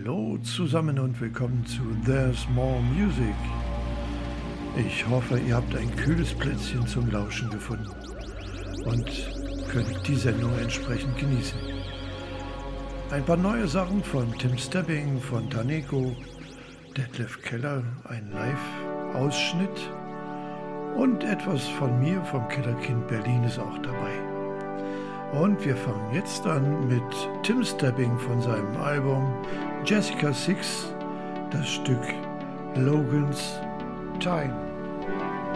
Hallo zusammen und willkommen zu There's More Music. Ich hoffe, ihr habt ein kühles Plätzchen zum Lauschen gefunden und könnt die Sendung entsprechend genießen. Ein paar neue Sachen von Tim Stebbing, von Taneko, Detlef Keller, ein Live-Ausschnitt und etwas von mir vom Kellerkind Berlin ist auch dabei. Und wir fangen jetzt an mit Tim Stebbing von seinem Album Jessica Six, das Stück Logan's Time.